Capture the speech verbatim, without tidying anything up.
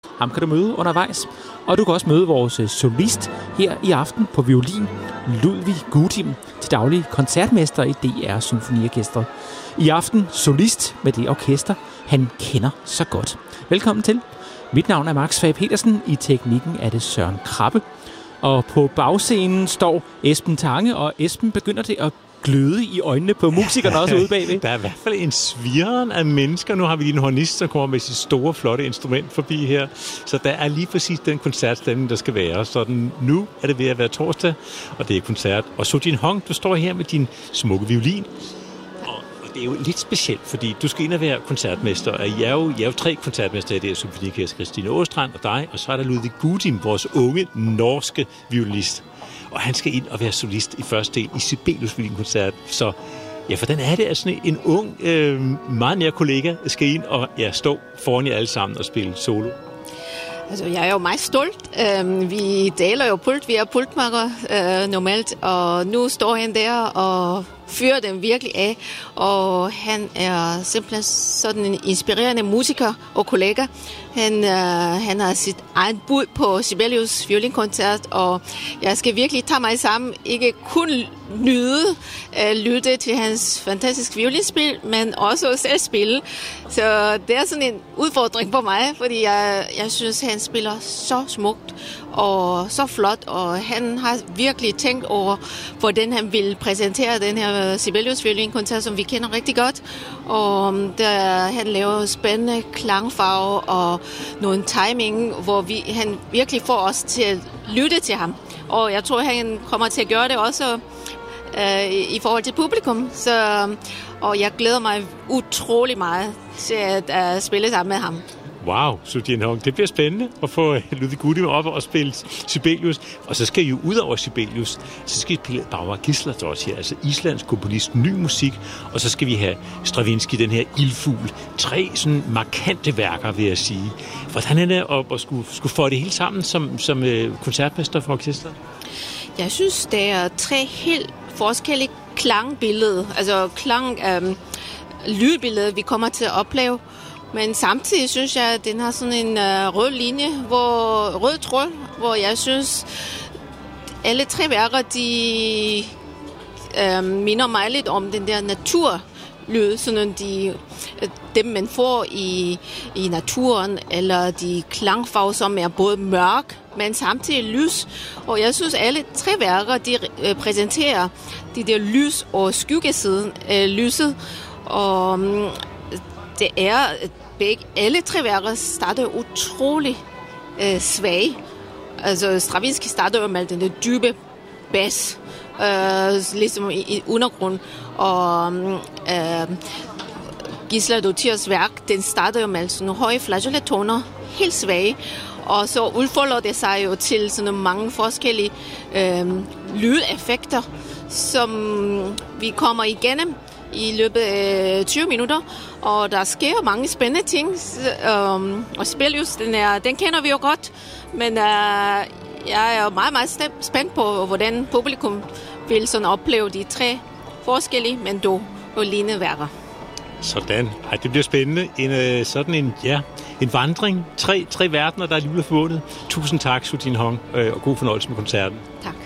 Ham kan du møde undervejs. Og du kan også møde vores solist her i aften på violin, Ludvig Gudim, til daglig koncertmester i D R Symfoniorkestret. I aften solist med det orkester, han kender så godt. Velkommen til. Mit navn er Max Fage Petersen. I teknikken er det Søren Krabbe. Og på bagscenen står Esben Tange, og Esben begynder det at gløde i øjnene på musikerne også ude bagved. Der er i hvert fald en svirren af mennesker. Nu har vi lige en hornist, der kommer med sit store, flotte instrument forbi her. Så der er lige præcis den koncertstemning, der skal være. Så den, nu er det ved at være torsdag, og det er koncert. Og Sujin Hong, du står her med din smukke violin. Det er jo lidt specielt, fordi du skal ind og være koncertmester, og I er jo, I er jo tre koncertmester i det her symfoniorkester, Christine Åstrand og dig, og så er der Ludvig Gudim, vores unge norske violinist. Og han skal ind og være solist i første del i Sibelius Violinkoncert. Så ja, for den er det, at sådan en ung, øh, meget nær kollega skal ind og ja, stå foran jer alle sammen og spille solo. Altså, jeg er jo meget stolt. Uh, vi deler jo pult, vi er pultmakker uh, normalt, og nu står han der og fyrer dem virkelig af, og han er simpelthen sådan en inspirerende musiker og kollega. Han, uh, han har sit eget bud på Sibelius Violinkoncert, og jeg skal virkelig tage mig sammen, ikke kun nyde, uh, lytte til hans fantastiske violinspil, men også selv spille. Så det er sådan en udfordring for mig, fordi jeg, jeg synes, han spiller så smukt og så flot, og han har virkelig tænkt over, hvordan han vil præsentere den her Sibelius Violinkoncert, som vi kender rigtig godt. Og der, han laver spændende klangfarve og nogle timing, hvor vi, han virkelig får os til at lytte til ham. Og jeg tror, han kommer til at gøre det også øh, i forhold til publikum. Så, og jeg glæder mig utrolig meget til at uh, spille sammen med ham. Wow, Sujin Hong. Det bliver spændende at få Ludvig Gudim op og spille Sibelius. Og så skal I jo ud over Sibelius, så skal I spille Barbara Gísladóttir her, altså Islands komponist, ny musik. Og så skal vi have Stravinsky, den her ildfugl. Tre sådan markante værker, vil jeg sige. Hvordan er det at, at skulle, skulle få det hele sammen som, som uh, koncertmester for orkestret? Jeg synes, det er tre helt forskellige klangbilleder. Altså klang, um, lydbilleder, vi kommer til at opleve. Men samtidig synes jeg, at den har sådan en uh, rød linje, hvor, rød tråd, hvor jeg synes, alle tre værker, de uh, minder mig lidt om den der naturlyd, sådan de, dem man får i, i naturen, eller de klangfarver, som er både mørk, men samtidig lys. Og jeg synes, alle tre værker, de uh, præsenterer de der lys og skyggesiden af lyset, og um, det er begge, alle tre værker starter utrolig øh, svage. Altså Stravinsky starter jo med den der dybe bas, øh, ligesom i, i undergrund, og øh, Gísladóttirs værk, den starter jo med sådan nogle høje flageoletoner, helt svage, og så udfolder det sig jo til sådan mange forskellige øh, lydeffekter, som vi kommer igennem i løbet af tyve minutter, og der sker mange spændende ting, um, og Sibelius, den, er, den kender vi jo godt, men uh, jeg er meget, meget spændt på, hvordan publikum vil sådan opleve de tre forskellige, men dog lignende værker. Sådan. Ej, det bliver spændende. En, sådan en, ja, en vandring. Tre, tre verdener, der er lige forbundet. Tusind tak, Sujin Hong, og god fornøjelse med koncerten. Tak.